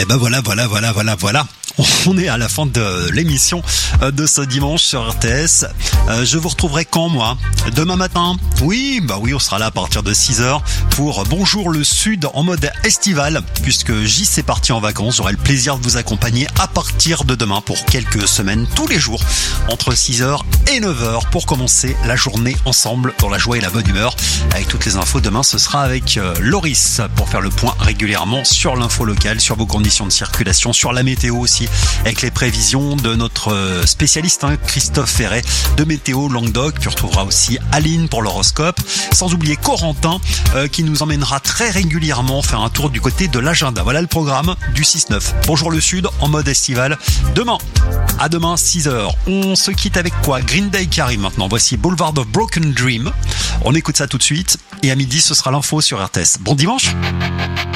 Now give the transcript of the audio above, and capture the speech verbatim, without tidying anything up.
Et ben voilà, voilà, voilà, voilà, voilà. On est à la fin de l'émission de ce dimanche sur R T S. Euh, je vous retrouverai quand, moi? Demain matin? Oui, bah oui, on sera là à partir de six heures pour Bonjour le Sud en mode estival, puisque J C est parti en vacances. J'aurai le plaisir de vous accompagner à partir de demain pour quelques semaines, tous les jours, entre six heures et neuf heures, pour commencer la journée ensemble dans la joie et la bonne humeur. Avec toutes les infos, demain, ce sera avec euh, Loris pour faire le point régulièrement sur l'info locale, sur vos conditions de circulation, sur la météo aussi, avec les prévisions de notre spécialiste hein, Christophe Ferret de Météo Languedoc. Tu retrouveras aussi Aline pour l'horoscope, sans oublier Corentin euh, qui nous emmènera très régulièrement faire un tour du côté de l'agenda. Voilà le programme du six neuf. Bonjour le Sud en mode estival. Demain, à demain six heures. On se quitte avec quoi? Green Day qui arrive maintenant. Voici Boulevard of Broken Dream. On écoute ça tout de suite et à midi ce sera l'info sur R T S. Bon dimanche.